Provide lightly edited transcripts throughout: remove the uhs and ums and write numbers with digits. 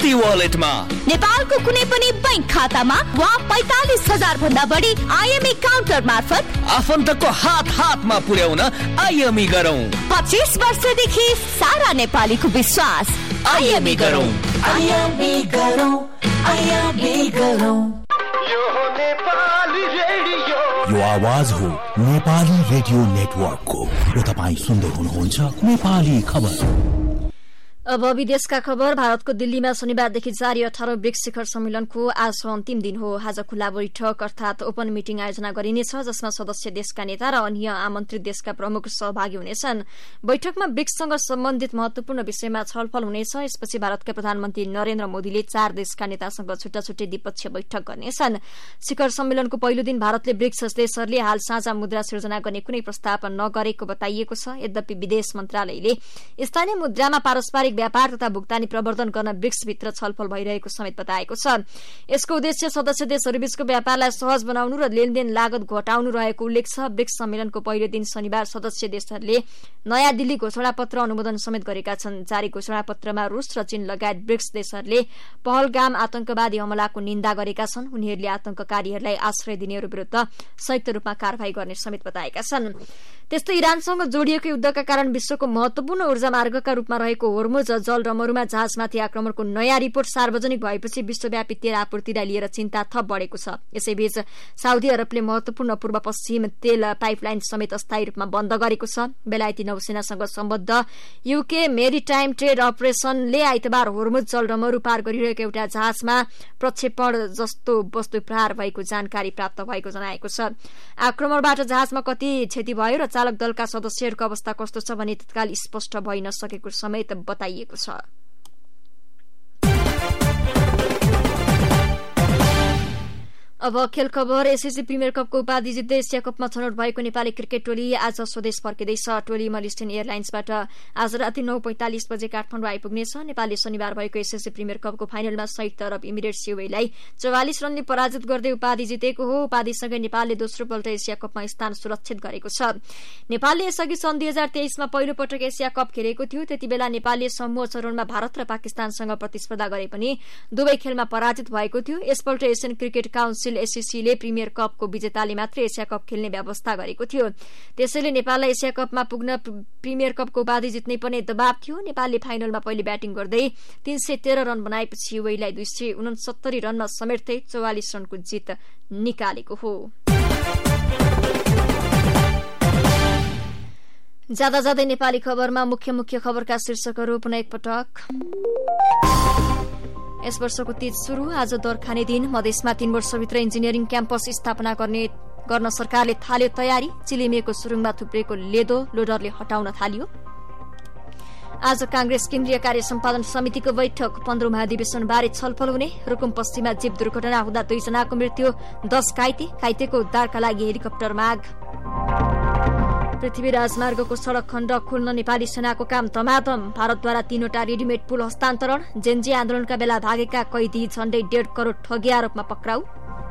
शक्ति वालेटमा नेपालको कुनै पनि बैंक खातामा वा 45,000 भन्दा बढी आईएमई काउन्टर मार्फत आफन्तको हातमा पुर्याउन आईएमई गरौँ। 25 वर्षदेखि सारा नेपालीको विश्वास। आईएमई गरौँ, आईएमई गरौँ, आईएमई गरौँ। यो नेपाली रेडियो, यो आवाज हो नेपाली रेडियो नेटवर्कको। र तपाईँ सुन्दै हुनुहुन्छ नेपाली खबर। अब विदेशका खबर। भारतको दिल्लीमा शनिबारदेखि जारी 18औं ब्रिक्स शिखर सम्मेलनको आज अन्तिम दिन हो। आज खुला बैठक अर्थात ओपन मिटिङ आयोजना गरिनेछ, जसमा सदस्य देशका नेता र अन्य आमन्त्रित देशका प्रमुख सहभागी हुनेछन्। बैठकमा ब्रिक्ससँग सम्बन्धित महत्वपूर्ण विषयमा छलफल हुनेछ। यसपछि भारतका प्रधानमन्त्री नरेन्द्र मोदीले 4 देशका नेतासँग छुट्टा छुट्टै द्विपक्षीय बैठक गर्नेछन्। शिखर सम्मेलनको पहिलो दिन भारतले ब्रिक्स देशहरूले हाल साझा मुद्रा सिर्जना गर्ने कुनै प्रस्ताव नगरेको बताइएको छ। यद्यपि विदेश मन्त्रालयले स्थानीय मुद्रामा पारस्परिक व्यापार तथा भुक्तानी प्रवर्धन गर्न ब्रिक्सभित्र छलफल भइरहेको समेत बताएको छ। यसको उद्देश्य सदस्य देशहरूबीचको व्यापारलाई सहज बनाउनु र लेनदेन लागत घटाउनु रहेको उल्लेख छ। ब्रिक्स सम्मेलनको पहिलो दिन शनिबार सदस्य देशहरूले नयाँ दिल्ली घोषणापत्र अनुमोदन समेत गरेका छन्। जारी घोषणापत्रमा रूस र चीन लगायत ब्रिक्स देशहरूले पहलगाम आतंकवादी हमलाको निन्दा गरेका छन्। उनीहरूले आतंककारीहरूलाई आश्रय दिनेहरू विरूद्ध संयुक्त रूपमा कारवाही गर्ने समेत बताएका छन्। त्यस्तै इरानसँग जोडिएको युद्धका कारण विश्वको महत्वपूर्ण ऊर्जा मार्गका रूपमा रहेको होर्मुज जल रमरूमा जहाजमाथि आक्रमणको नयाँ रिपोर्ट सार्वजनिक भएपछि विश्वव्यापी तेल आपूर्तिलाई लिएर चिन्ता थप बढ़ेको छ। यसैबीच साउदी अरबले महत्वपूर्ण पूर्व पश्चिम तेल पाइपलाइन समेत अस्थायी रूपमा बन्द गरेको छ। बेलायती नौसेनासँग सम्बद्ध यूके मेरिटाइम ट्रेड अपरेशनले आइतबार होर्मुज जल रमरू पार गरिरहेको एउटा जहाजमा प्रक्षेपण जस्तो वस्तु प्रहार भएको जानकारी प्राप्त भएको जनाएको छ। आक्रमणबाट जहाजमा कति क्षति भयो र चालक दलका सदस्यहरूको अवस्था कस्तो छ भने तत्काल स्पष्ट भइ नसकेको समेत बताइएको छ। अब खेल खबर। एसएससी प्रिमियर कपको उपाधि जित्दै एसिया कपमा छनौट भएको नेपाली क्रिकेट टोली आज स्वदेश फर्किँदैछ। टोली मलेसियन एयरलाइन्सबाट आज राति 9:45 बजे काठमाडौँ आइपुग्नेछ। नेपालले शनिबार भएको एसएससी प्रिमियर कपको फाइनलमा संयुक्त अरब इमिरेट्स युएईलाई 44 रनले पराजित गर्दै उपाधि जितेको हो। उपाधिसँगै नेपालले दोस्रो पल्ट एसिया कपमा स्थान सुरक्षित गरेको छ। नेपालले यसअघि सन् 2023 मा पहिलो पटक एसिया कप खेलेको थियो। त्यतिबेला नेपालले समूह चरणमा भारत र पाकिस्तानसँग प्रतिस्पर्धा गरे पनि दुवै खेलमा पराजित भएको थियो। यसपल्ट एसियन क्रिकेट काउन्सिल एससीसीले प्रिमियर कपको विजेताले मात्र एसिया कप खेल्ने व्यवस्था गरेको थियो। त्यसैले नेपाललाई एसिया कपमा पुग्न प्रिमियर कपको उपाधि जित्नै पर्ने दबाव थियो। नेपालले फाइनलमा पहिले ब्याटिङ गर्दै 313 रन बनाएपछि युएईलाई 269 रनमा समेट्दै 44 रनको जित निकालेको हो। ज्यादा ज्यादै नेपाली खबरमा मुख्य खबरका शीर्षकहरू पुनः एकपटक। यस वर्षको तीज शुरू। आज दरखाने दिन। मधेसमा 3 वर्षभित्र इन्जिनियरिङ क्याम्पस स्थापना गर्न सरकारले थाल्यो तयारी। चिलिमेको सुरुङमा थुप्रेको लेदो लोडरले हटाउन थालियो। आज कांग्रेस केन्द्रीय कार्य सम्पादन समितिको बैठक। 15औं महाधिवेशन बारे छलफल हुने। रुकुम पश्चिममा जीव दुर्घटना हुँदा 2 जनाको मृत्यु, 10 घाइतेको उद्धारका लागि हेलिकप्टर माग। पृथ्वी राजमार्गको सड़क खण्ड खोल्न नेपाली सेनाको काम धमाधम। भारतद्वारा 3वटा रेडिमेड पुल हस्तान्तरण। जेन्जी आन्दोलनका बेला भागेका कैदी झण्डै 1.5 करोड़ ठगी आरोपमा पक्राउ।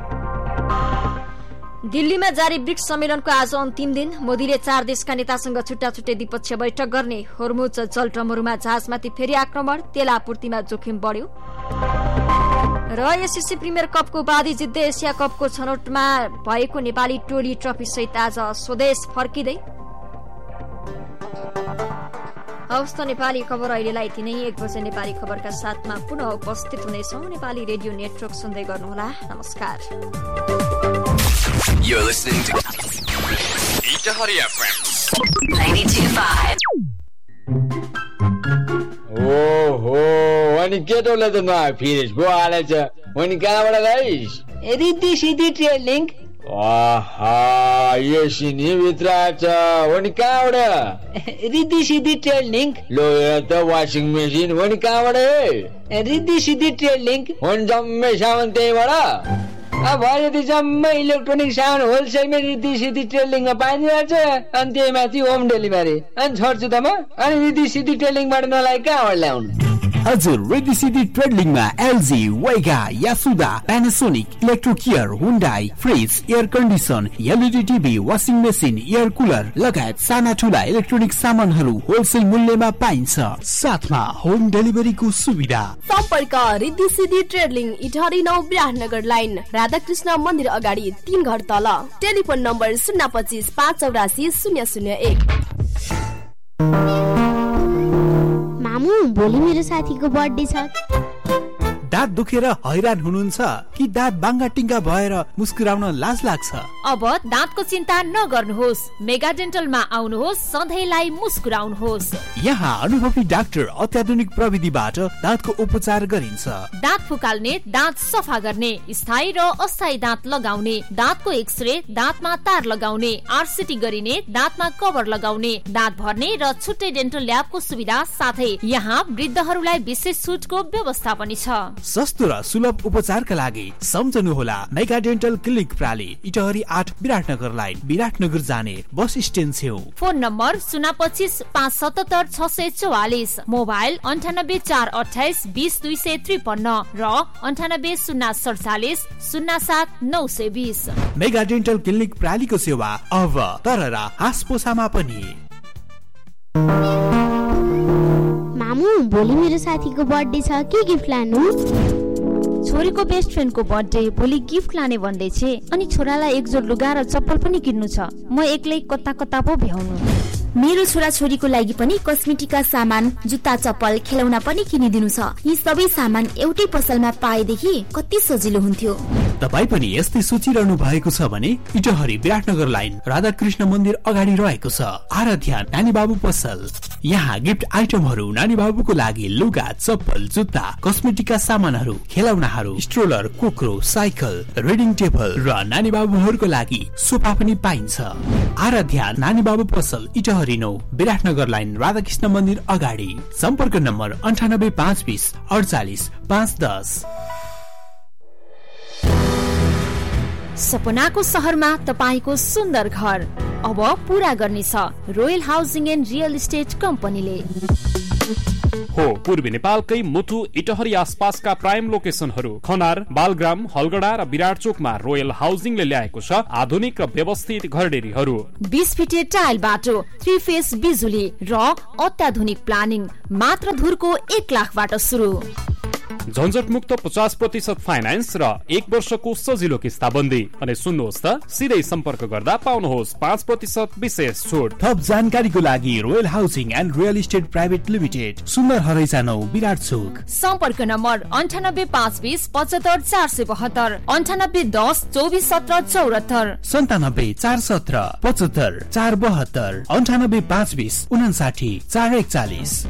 दिल्लीमा जारी ब्रिक्स सम्मेलनको आज अन्तिम दिन। मोदीले 4 देशका नेतासँग छुट्टा छुट्टै द्विपक्षीय बैठक गर्ने। होर्मुज जल रमरूमा जहाजमाथि फेरि आक्रमण। तेल आपूर्तिमा जोखिम बढ्यो। र एसएससी प्रिमियर कपको उपाधि जित्दै एसिया कपको छनौटमा भएको नेपाली टोली ट्रफी सहित आज स्वदेश फर्किँदै। हवस् त नेपाली खबर अहिलेलाई यति नै। 1 बजे नेपाली खबरका साथमा पुनः उपस्थित हुनेछौं। नेपाली रेडियो नेटवर्क सुन्दै गर्नुहोला। नमस्कार। You're listening to Itahari FM 92.5. ओहो अनि केटोले त नफिरेस भो हालेछ। अनि कहाँबाट गइस? Riddhi Siddhi trade link. आहा यो सिनी भित्र छ। अनि कहाँबाट? Riddhi Siddhi trade link. लो यो त वाशिङ मेसिन। अनि कहाँबाट? Riddhi Siddhi trade link. अनि जम्मै सामान त्यहीबाट? अब यदि जम्मै इलेक्ट्रोनिक सामान होलसेलमा रिद्धि सिद्धि ट्रेडिङमा पाइन्छ। अनि त्यही माथि होम डेलिभरी। अनि छोड्छु त म। अनि रिद्धि सिद्धि ट्रेडिङबाट नलाइ कहाँबाट ल्याउनु? हजुर रिद्धि सिद्धि ट्रेडलिङमा एलजी, वेगा, यासुदा, प्यानासोनिक, इलेक्ट्रोकेयर, Hyundai, fridge, air condition, LED TV, washing machine, air cooler लगायत साना ठुला इलेक्ट्रोनिक सामानहरू होलसेल मूल्यमा पाइन्छ। साथमा होम डेलिभरीको सुविधा। सम्पर्क रिद्धि सिद्धि ट्रेडलिङ, इटहरी 9 विराटनगर लाइन, राधाकृष्ण मन्दिर अगाडि 3 घर तल। Telephone number 025 584 001। मामु भोलि मेरो साथीको बर्थडे छ। दाँत दुखेर हैरान हुनुहुन्छ कि दाँत बाङ्गा टिङ्गा भएर मुस्कुराउन लाज लाग्छ? अब दाँतको चिन्ता नगर्नुहोस्, मेगा डेन्टलमा आउनुहोस्, सधैँलाई मुस्कुराउनुहोस्। यहाँ अनुभवी डाक्टर अत्याधुनिक प्रविधिबाट दाँतको उपचार गरिन्छ। दाँत फुकाल्ने, दाँत सफा गर्ने, स्थायी र अस्थायी दाँत लगाउने, दाँतको एक्सरे, दाँतमा तार लगाउने, आरसिटी गरिने, दाँतमा कभर लगाउने, दाँत भर्ने र छुट्टै डेन्टल ल्याबको सुविधा साथै यहाँ वृद्धहरूलाई विशेष छुटको व्यवस्था पनि छ। सस्तो र सुलभ उपचारका लागि सम्झनुहोला mega dental clinic प्राली, Itahari 8 Biratnagar line, Biratnagar जाने बस स्ट्यान्ड छेउ। फोन नम्बर 025 577 644, मोबाइल 98 428 20 253 र 98 047 07 920। मेगा डेन्टल क्लिनिक प्रालीको सेवा अब तररा हासपोसामा पनि। मामु भोलि मेरो साथीको बर्थडे छ, के गिफ्ट लानु? छोरीको बेस्ट फ्रेन्डको बर्थडे, भोलि गिफ्ट लाने भन्दै छे, अनि छोरालाई एक जोड लुगा र चप्पल पनि किन्नु छ। म एक्लै कता कता पो भ्याउनु। मेरो छोरा छोरीको लागि पनि कस्मेटिकका सामान, जुत्ता चप्पल, खेलौना पनि किनिदिनु छ। यी सबै सामान एउटै पसलमा पाएदेखि कति सजिलो हुन्थ्यो। तपाई पनि यस्तै सोचिरहनु भएको छ भने इटहरी विराटनगर लाइन, राधाकृष्ण मन्दिर अगाडि रहेको छ आराध्या नानी बाबु पसल। यहाँ गिफ्ट आइटमहरू, नानी बाबुको लागि लुगा, चप्पल, जुत्ता, कस्मेटिकका सामानहरू, खेलौनाहरू, स्ट्रोलर, कोक्रो, साइकल, रिडिङ टेबल र नानी बाबुहरूको लागि सोफा पनि पाइन्छ। आराध्या नानी बाबु पसल, इटहरी 9 विराटनगर लाइन, राधाकृष्ण मन्दिर अगाडि। सम्पर्क नम्बर 98 520 48 510। सपनाको सहरमा तपाईको सुन्दर घर अब पूरा गर्ने छ royal housing and real estate कम्पनीले। हो पूर्वी नेपालकै मुटु इटहरी आसपासका प्राइम लोकेसनहरू खनार, बालग्राम, हलगडा र विराटचोकमा रोयल हाउसिङले ल्याएको छ आधुनिक र व्यवस्थित घरडेरीहरू, 20 फिटे टाइल बाटो, 3 फेस बिजुली र अत्याधुनिक प्लानिङ। मात्र धुरको 1 लाखबाट सुरु। झन्झट मुक्त 50% फाइनान्स र 1 वर्षको सजिलो किस्ताबन्दी। अनि सुन्नुहोस् त, सिधै सम्पर्क गर्दा पाउनुहोस् 5% विशेष छुट। थप जानकारीको लागि royal housing and real estate private limited, सुन्दर हरैसा 9 विराटचोक। सम्पर्क नम्बर 98 520 75 472, 98 10 24 17 74, 97 417 75 472, 98 520 59 441।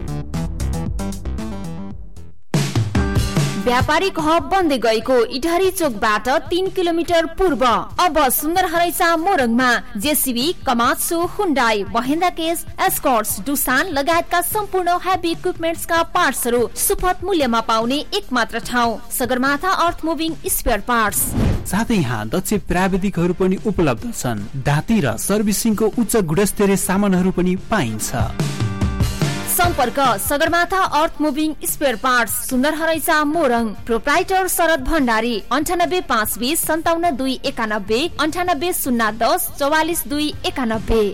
व्यापारिक हब बन्दै गएको इटहरी चोकबाट 3 किलोमिटर पूर्व अब सुन्दर हरैसा मोरङमा JCB, कमात्सु, Hyundai, Mahendra case, Escorts, Dusan लगायतका सम्पूर्ण हेभी इक्विपमेन्ट्सका पार्ट्सहरू सुपथ मूल्यमा पाउने एकमात्र ठाउँ सगरमाथा अर्थ मुभिङ स्पेयर पार्ट्स। साथै यहाँ दक्ष प्राविधिकहरू पनि उपलब्ध छन्। दाँती र सर्भिसिङको उच्च गुणस्तरीय सामानहरू पनि पाइन्छ। सम्पर्क सगरमाथा अर्थ मुभिङ स्पेयर पार्ट्स, सुन्दर हरैसा मोरङ। प्रोप्राइटर शरद भण्डारी, 98 520 57 2 91, 98 010 44 2 91।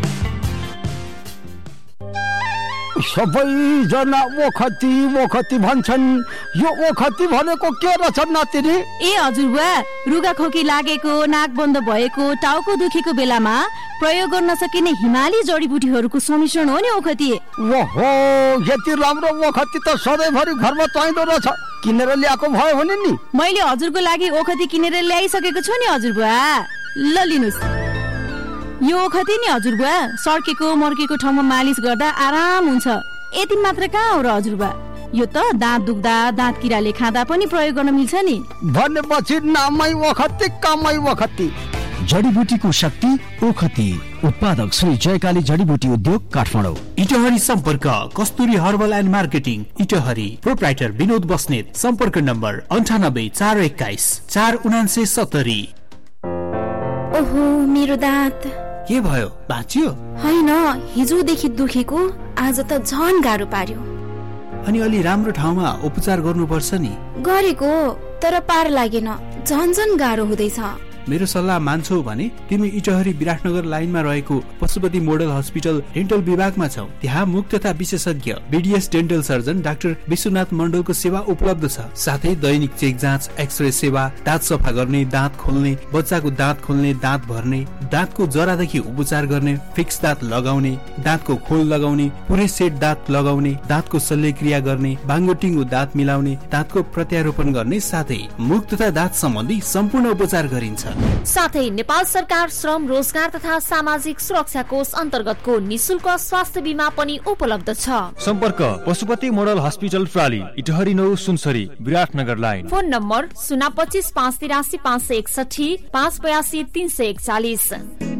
सबैजना ओखती ओखती भन्छन्, यो ओखती भनेको के रहेछ नातिनी? ए हजुरबा, रुगा खोकी लागेको, नाक बन्द भएको, टाउको दुखेको बेलामा प्रयोग गर्न सकिने हिमाली जडीबुटीहरूको सम्मिश्रण हो नि ओखती। ओहो, यति राम्रो ओखती त सधैँभरि घरमा चाहिँदो रहेछ, किनेर ल्याएको भयो भने नि। मैले हजुरको लागि ओखती किनेर ल्याइसकेको छु नि हजुरबा, ल लिनुस्। यो ओखती नि हजुरबा सर्केको मर्केको ठाउँमा मालिस गर्दा आराम हुन्छ। यति मात्र कहाँ हो र हजुरबा, यो त दाँत दुख्दा, दाँत किराले खाँदा पनि प्रयोग गर्न मिल्छ नि। भनेपछि नामै ओखती कामै ओखती। जडीबुटीको शक्ति ओखती। उत्पादक श्री जयकाली जडीबुटी उद्योग काठमाडौँ। इटहरी सम्पर्क कस्तुरी herbal and marketing Itahari. Proprietor Vinod Basnet. सम्पर्क नम्बर 98 421 479 70। ओहो, मेरो दाँत के भयो, बाँच्यो? होइन, हिजोदेखि दुखेको आज त झन गाह्रो पार्यो। अनि अलि राम्रो ठाउँमा उपचार गर्नुपर्छ नि। गरेको तर पार लागेन, झन् गाह्रो हुँदैछ। मेरो सल्लाह मान्छौ भने तिमी इटहरी विराटनगर लाइनमा रहेको पशुपति मोडल हस्पिटल डेन्टल विभागमा छौ। त्यहाँ मुख तथा विशेषज्ञ BDS dental surgeon doctor Vishwanath मण्डलको सेवा उपलब्ध छ। साथै दैनिक चेक जाँच, एक्सरे सेवा, दाँत सफा गर्ने, दाँत खोल्ने, बच्चाको दाँत खोल्ने, दाँत भर्ने, दाँतको जरादेखि उपचार गर्ने, फिक्स दाँत लगाउने, दाँतको खोल लगाउने, पुरै सेट दाँत लगाउने, दाँतको शल्यक्रिया गर्ने, बाङ्गोटिङ्गो दाँत मिलाउने, दाँतको प्रत्यारोपण गर्ने, साथै मुख तथा दाँत सम्बन्धी सम्पूर्ण उपचार गरिन्छ। साथै नेपाल सरकार श्रम रोजगार तथा सामाजिक सुरक्षा कोष अन्तर्गतको निशुल्क स्वास्थ्य बीमा पनि उपलब्ध छ। सम्पर्क Pashupati model hospital प्राली, Itahari 9 Sunsari, Biratnagar line. Phone number 025 583 561 582 341।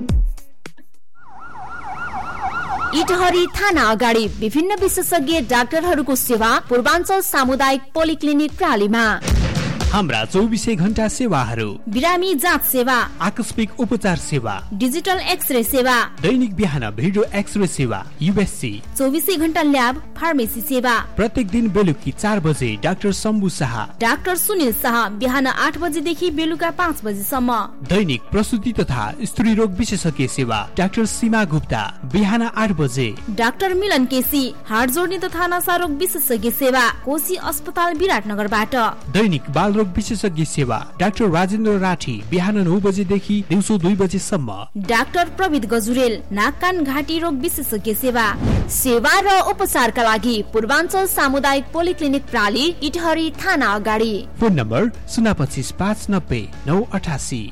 Itahari थाना अगाडि विभिन्न विशेषज्ञ डाक्टरहरूको सेवा पूर्वाञ्चल सामुदायिक पोलिक्लिनिक प्रालीमा। हाम्रा 24 घण्टा सेवाहरू: बिरामी जाँच सेवा, आकस्मिक उपचार सेवा, डिजिटल एक्सरे सेवा, दैनिक बिहान भिडियो एक्सरे सेवा, यूएससी, 24 घण्टा ल्याब, फार्मेसी सेवा। प्रत्येक दिन बेलुकी 4 बजे डाक्टर शम्भु शाह, डाक्टर सुनिल शाह बिहान 8 बजेदेखि बेलुका 5 बजेसम्म। दैनिक प्रसुति तथा स्त्री रोग विशेषज्ञ सेवा डाक्टर सीमा गुप्ता बिहान 8 बजे। डाक्टर मिलन केसी हाड जोड्ने तथा नशा रोग विशेषज्ञ सेवा कोशी अस्पताल विराटनगरबाट। दैनिक बाल रोग विशेषज्ञ सेवा डाक्टर राजेन्द्र राठी बिहान 9 बजेदेखि दिउँसो 2 बजेसम्म। डाक्टर प्रविध गजुरेल नाक कान घाँटी रोग विशेषज्ञ सेवा र उपचारका लागि पूर्वाञ्चल सामुदायिक पोलिक्लिनिक प्राली, इटहरी थाना अगाडि। Phone number 025 590 988।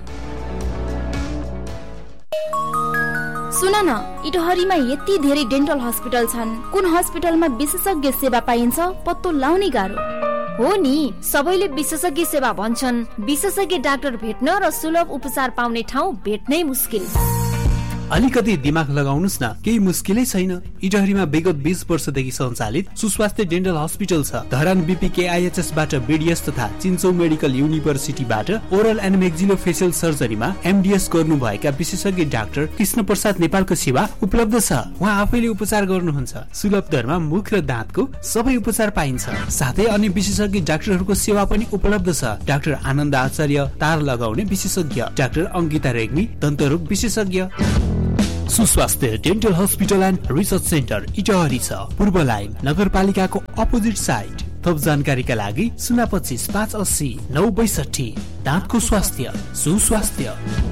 सुन न, इटहरीमा यति धेरै डेन्टल हस्पिटल छन्, कुन हस्पिटलमा विशेषज्ञ सेवा पाइन्छ पत्तो लाउनै गाह्रो हो नि। सबैले विशेषज्ञ सेवा भन्छन्, विशेषज्ञ डाक्टर भेट्न र सुलभ उपचार पाउने ठाउँ भेट्नै मुस्किल। अलिकति दिमाग लगाउनुस् न, केही मुस्किलै छैन। इटहरीमा विगत 20 वर्षदेखि सञ्चालित सुस्वास्थ्य डेन्टल हस्पिटल छ। धरान बीपीकेआईएचएस बाट बीडीएस तथा चिन्चौ मेडिकल युनिभर्सिटीबाट ओरल एन्ड मेक्सिलोफेसियल सर्जरीमा एमडीएस गर्नु भएका विशेषज्ञ डाक्टर कृष्ण प्रसाद नेपालको सेवा उपलब्ध छ। उहाँ आफैले उपचार गर्नुहुन्छ। सुलभ दरमा मुख र दाँतको सबै उपचार पाइन्छ। साथै अन्य विशेषज्ञ डाक्टरहरूको सेवा पनि उपलब्ध छ। डाक्टर आनन्द आचार्य तार लगाउने विशेषज्ञ, डाक्टर अंकिता रेग्मी दन्तरोग विशेषज्ञ। सुस्वास्थ्य dental hospital and research centre Itahari छ, पूर्व लाइन, नगरपालिकाको अपोजिट साइड। थप जानकारीका लागि 025 580 962। दाँतको स्वास्थ्य सुस्वास्थ्य।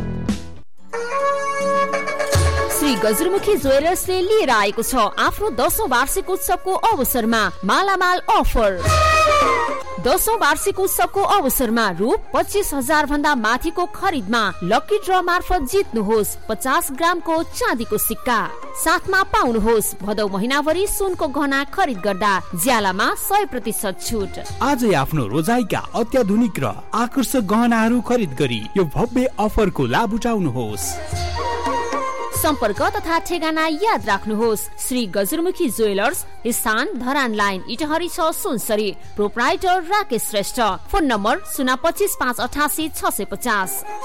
श्री गजुरमुखी ज्वेलर्सले लिएर आएको छ आफ्नो 10औं वार्षिक उत्सवको अवसरमा मालामाल अफर। 10औं वार्षिक उत्सवको अवसरमा रु 25,000 भन्दा माथिको खरिदमा लकी ड्र मार्फत जित्नुहोस् 50 ग्रामको चाँदीको सिक्का। साथमा पाउनुहोस् भदौ महिनाभरि सुनको गहना खरिद गर्दा ज्यालामा 100% छुट। आजै आफ्नो रोजाइका अत्याधुनिक र आकर्षक गहनाहरू खरिद गरी यो भव्य अफरको लाभ उठाउनुहोस्। सम्पर्क तथा ठेगाना याद राख्नुहोस्। श्री गजुरमुखी ज्वेलर्स, स्थान Dharan line, Itahari 6 Sunsari. Proprietor Rakesh Shrestha. Phone number 025 588 650।